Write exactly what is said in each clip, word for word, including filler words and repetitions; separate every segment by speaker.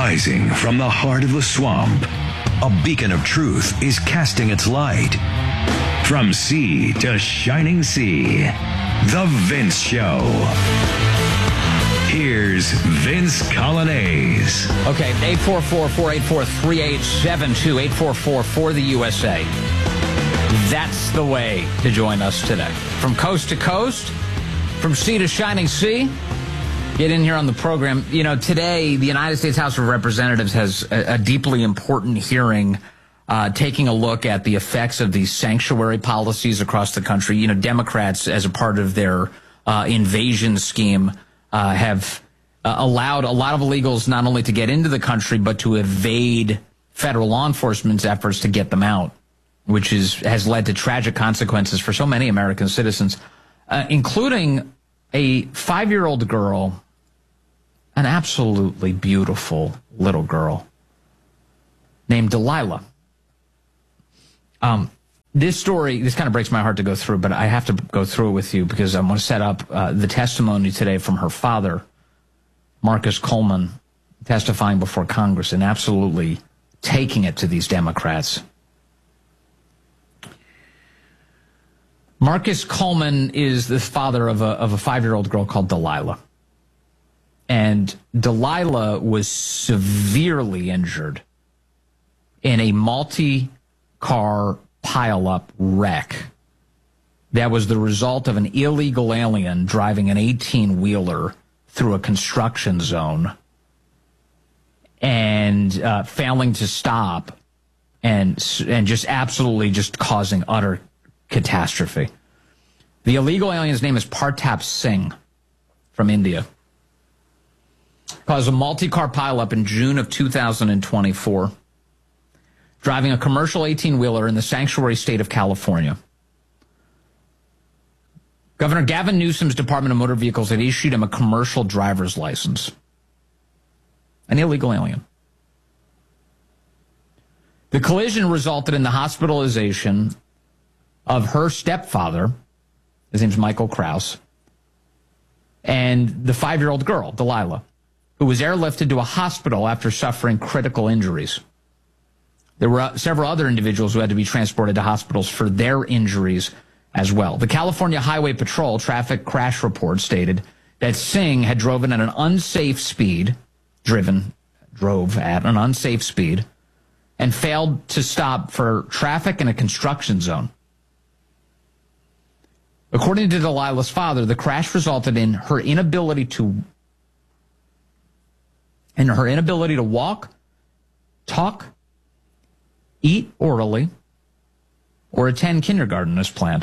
Speaker 1: Rising from the heart of the swamp, a beacon of truth is casting its light. From sea to shining sea, The Vince Show. Here's Vince Coglianese.
Speaker 2: Okay, eight four four, four eight four, three eight seven two, eight four four for the U S A. That's the way to join us today. From coast to coast, from sea to shining sea. Get in here on the program. You know, today, the United States House of Representatives has a, a deeply important hearing uh, taking a look at the effects of these sanctuary policies across the country. You know, Democrats, as a part of their uh, invasion scheme, uh, have uh, allowed a lot of illegals not only to get into the country, but to evade federal law enforcement's efforts to get them out, which is has led to tragic consequences for so many American citizens, uh, including a five-year-old girl, an absolutely beautiful little girl named Delilah. Um, this story, this kind of breaks my heart to go through, but I have to go through it with you because I want to set up uh, the testimony today from her father, Marcus Coleman, testifying before Congress and absolutely taking it to these Democrats. Marcus Coleman is the father of a, of a five-year-old girl called Delilah. And Delilah was severely injured in a multi-car pile-up wreck that was the result of an illegal alien driving an eighteen-wheeler through a construction zone and uh, failing to stop and and just absolutely just causing utter catastrophe. The illegal alien's name is Partap Singh from India. Caused a multi-car pileup in June of two thousand twenty-four, driving a commercial eighteen-wheeler in the sanctuary state of California. Governor Gavin Newsom's Department of Motor Vehicles had issued him a commercial driver's license. An illegal alien. The collision resulted in the hospitalization of her stepfather, his name's Michael Kraus, and the five-year-old girl, Delilah, who was airlifted to a hospital after suffering critical injuries. There were uh, several other individuals who had to be transported to hospitals for their injuries as well. The California Highway Patrol traffic crash report stated that Singh had driven at an unsafe speed, driven, drove at an unsafe speed, and failed to stop for traffic in a construction zone. According to Delilah's father, the crash resulted in her inability to in her inability to walk, talk, eat orally, or attend kindergarten as planned.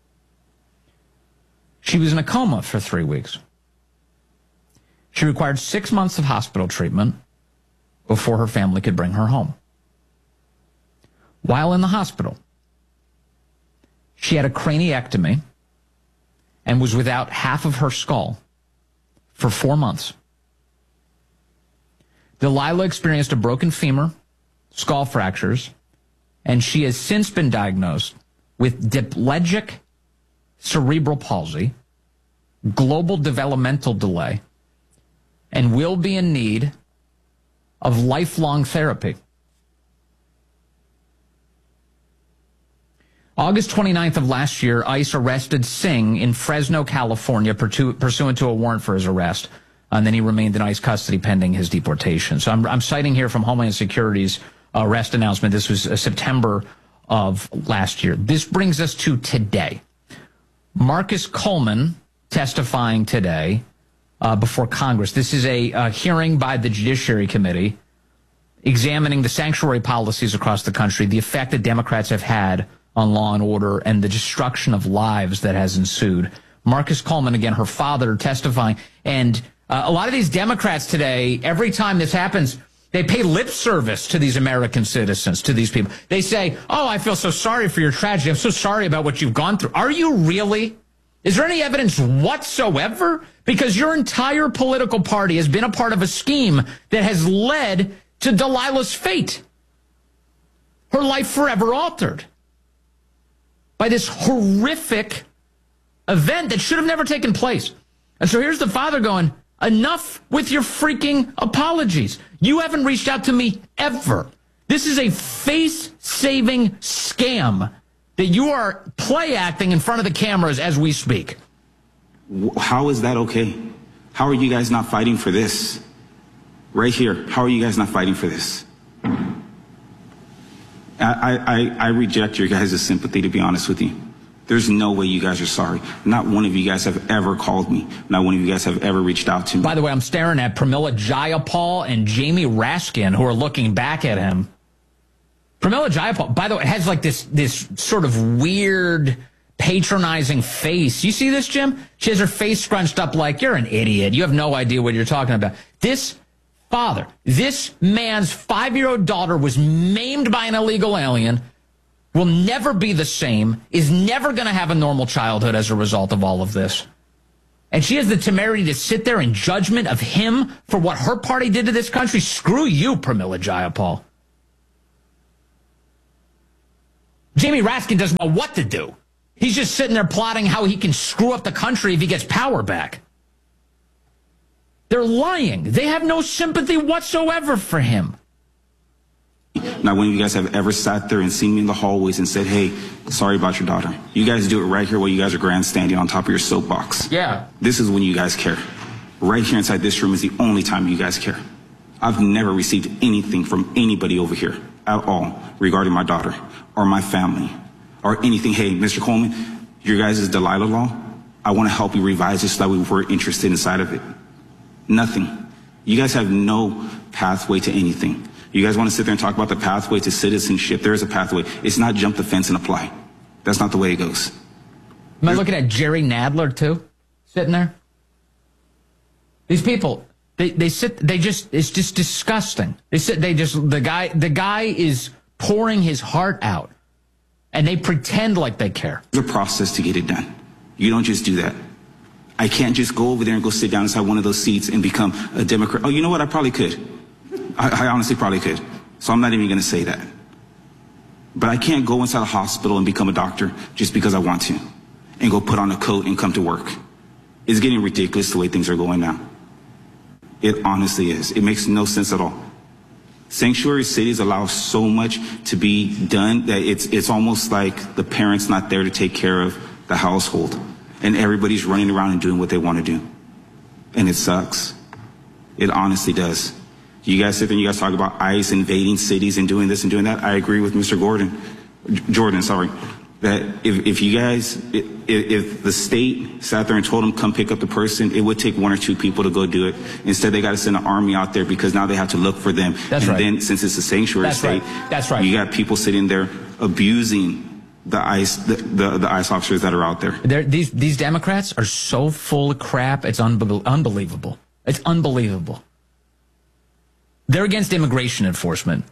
Speaker 2: She was in a coma for three weeks. She required six months of hospital treatment before her family could bring her home. While in the hospital, she had a craniectomy and was without half of her skull for four months. Delilah experienced a broken femur, skull fractures, and she has since been diagnosed with diplegic cerebral palsy, global developmental delay, and will be in need of lifelong therapy. August twenty-ninth of last year, ICE arrested Singh in Fresno, California, pursuant to a warrant for his arrest. And then he remained in ICE custody pending his deportation. So I'm, I'm citing here from Homeland Security's arrest announcement. This was uh, September of last year. This brings us to today. Marcus Coleman testifying today uh, before Congress. This is a, a hearing by the Judiciary Committee examining the sanctuary policies across the country, the effect that Democrats have had on law and order, and the destruction of lives that has ensued. Marcus Coleman, again, her father, testifying. And uh, a lot of these Democrats today, every time this happens, they pay lip service to these American citizens, to these people. They say, oh, I feel so sorry for your tragedy. I'm so sorry about what you've gone through. Are you really? Is there any evidence whatsoever? Because your entire political party has been a part of a scheme that has led to Delilah's fate. Her life forever altered by this horrific event that should have never taken place. And so here's the father going, enough with your freaking apologies. You haven't reached out to me ever. This is a face-saving scam that you are play acting in front of the cameras as we speak.
Speaker 3: How is that okay? How are you guys not fighting for this? Right here, how are you guys not fighting for this? I, I, I reject your guys' sympathy, to be honest with you. There's no way you guys are sorry. Not one of you guys have ever called me. Not one of you guys have ever reached out to me.
Speaker 2: By the way, I'm staring at Pramila Jayapal and Jamie Raskin, who are looking back at him. Pramila Jayapal, by the way, has like this, this sort of weird, patronizing face. You see this, Jim? She has her face scrunched up like, you're an idiot. You have no idea what you're talking about. This father, this man's five-year-old daughter was maimed by an illegal alien, will never be the same, is never going to have a normal childhood as a result of all of this. And she has the temerity to sit there in judgment of him for what her party did to this country. Screw you, Pramila Jayapal. Jamie Raskin doesn't know what to do. He's just sitting there plotting how he can screw up the country if he gets power back. They're lying. They have no sympathy whatsoever for him.
Speaker 3: Now, when you guys have ever sat there and seen me in the hallways and said, hey, sorry about your daughter. You guys do it right here while you guys are grandstanding on top of your soapbox.
Speaker 2: Yeah.
Speaker 3: This is when you guys care. Right here inside this room is the only time you guys care. I've never received anything from anybody over here at all regarding my daughter or my family or anything. Hey, Mister Coleman, your guys' Delilah law, I want to help you revise this so that we were interested inside of it. Nothing. You guys have no pathway to anything. You guys want to sit there and talk about the pathway to citizenship. There is a pathway. It's not jump the fence and apply. That's not the way it goes.
Speaker 2: Am I looking at Jerry Nadler, too? Sitting there? These people, they, they sit, they just, it's just disgusting. They sit, they just, the guy, the guy is pouring his heart out, and they pretend like they care.
Speaker 3: There's a process to get it done. You don't just do that. I can't just go over there and go sit down inside one of those seats and become a Democrat. Oh, you know what? I probably could. I, I honestly probably could. So I'm not even going to say that. But I can't go inside a hospital and become a doctor just because I want to and go put on a coat and come to work. It's getting ridiculous the way things are going now. It honestly is. It makes no sense at all. Sanctuary cities allow so much to be done that it's, it's almost like the parents not there to take care of the household. And everybody's running around and doing what they want to do. And it sucks. It honestly does. You guys sit there and you guys talk about ICE invading cities and doing this and doing that. I agree with Mister Gordon, Jordan, sorry, that if, if you guys, if, if the state sat there and told them come pick up the person, it would take one or two people to go do it. Instead, they got to send an army out there because now they have to look for them.
Speaker 2: That's
Speaker 3: and
Speaker 2: right.
Speaker 3: then since it's a sanctuary
Speaker 2: That's
Speaker 3: state,
Speaker 2: right. That's right.
Speaker 3: You got people sitting there abusing the ICE, the, the, the ICE officers that are out there.
Speaker 2: They're, these these Democrats are so full of crap. It's unbe- unbelievable. It's unbelievable. They're against immigration enforcement.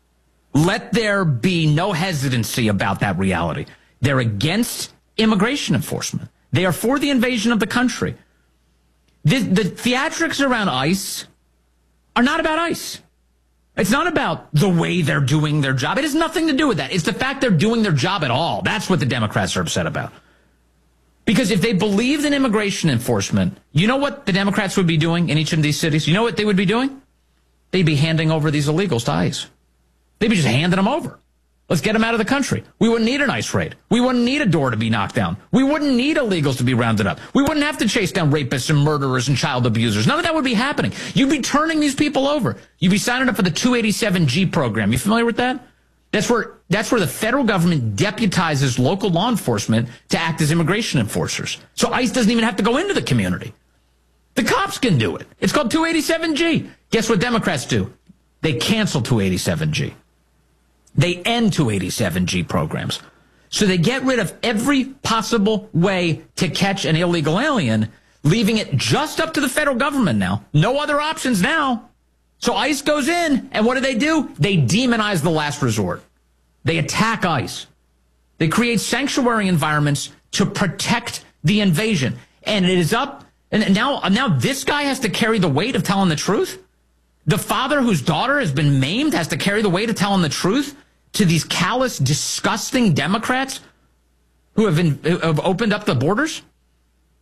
Speaker 2: Let there be no hesitancy about that reality. They're against immigration enforcement. They are for the invasion of the country. The, the theatrics around ICE are not about ICE. It's not about the way they're doing their job. It has nothing to do with that. It's the fact they're doing their job at all. That's what the Democrats are upset about. Because if they believed in immigration enforcement, you know what the Democrats would be doing in each of these cities? You know what they would be doing? They'd be handing over these illegals to ICE. They'd be just handing them over. Let's get them out of the country. We wouldn't need an ICE raid. We wouldn't need a door to be knocked down. We wouldn't need illegals to be rounded up. We wouldn't have to chase down rapists and murderers and child abusers. None of that would be happening. You'd be turning these people over. You'd be signing up for the two eighty-seven G program. You familiar with that? That's where, that's where the federal government deputizes local law enforcement to act as immigration enforcers. So ICE doesn't even have to go into the community. The cops can do it. It's called two eighty-seven G. Guess what Democrats do? They cancel two eighty-seven G. They end two eighty-seven G programs. So they get rid of every possible way to catch an illegal alien, leaving it just up to the federal government now. No other options now. So ICE goes in, and what do they do? They demonize the last resort. They attack ICE. They create sanctuary environments to protect the invasion. And it is up, and now, now this guy has to carry the weight of telling the truth? The father whose daughter has been maimed has to carry the weight of telling the truth to these callous, disgusting Democrats who have, been, who have opened up the borders?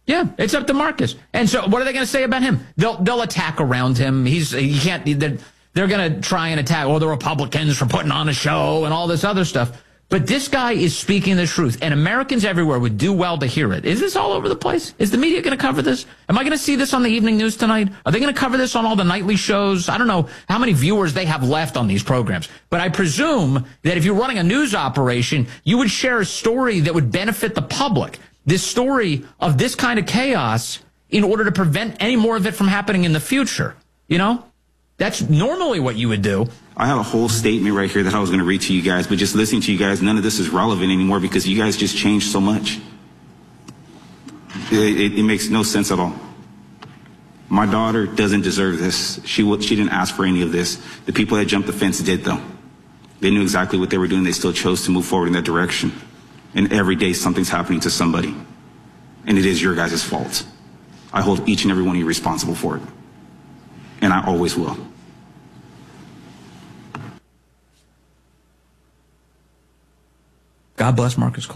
Speaker 2: Yeah, it's up to Marcus. And so what are they going to say about him? They'll they'll attack around him. He's he can't they're, they're going to try and attack all the Republicans for putting on a show and all this other stuff. But this guy is speaking the truth, and Americans everywhere would do well to hear it. Is this all over the place? Is the media going to cover this? Am I going to see this on the evening news tonight? Are they going to cover this on all the nightly shows? I don't know how many viewers they have left on these programs. But I presume that if you're running a news operation, you would share a story that would benefit the public. This story of this kind of chaos in order to prevent any more of it from happening in the future. You know? That's normally what you would do.
Speaker 3: I have a whole statement right here that I was going to read to you guys, but just listening to you guys, none of this is relevant anymore because you guys just changed so much. It, it, it makes no sense at all. My daughter doesn't deserve this. She, she didn't ask for any of this. The people that jumped the fence did, though. They knew exactly what they were doing. They still chose to move forward in that direction. And every day something's happening to somebody. And it is your guys' fault. I hold each and every one of you responsible for it. And I always will.
Speaker 2: God bless Marcus Cole.